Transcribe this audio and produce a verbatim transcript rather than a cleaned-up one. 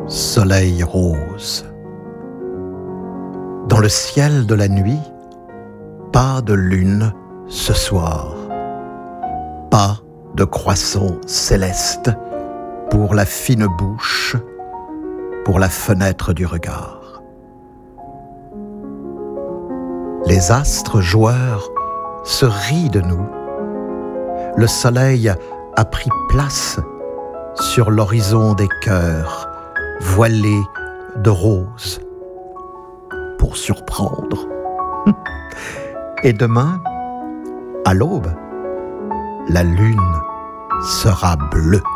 Soleil rose. Dans le ciel de la nuit, pas de lune ce soir, pas de croissant céleste pour la fine bouche, pour la fenêtre du regard. Les astres joueurs se rient de nous. Le soleil a pris place sur l'horizon des cœurs, voilé de rose, pour surprendre. Et demain, à l'aube, la lune sera bleue.